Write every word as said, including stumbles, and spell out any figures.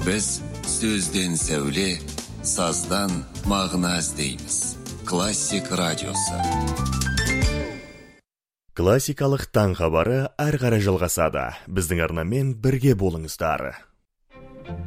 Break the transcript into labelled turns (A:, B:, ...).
A: Біз сөзден сәуле, саздан мағына іздейміз. Классик радиосы.
B: Классикалық таң хабары әрі қарай жалғасады. Біздің арнамен бірге болыңыздар.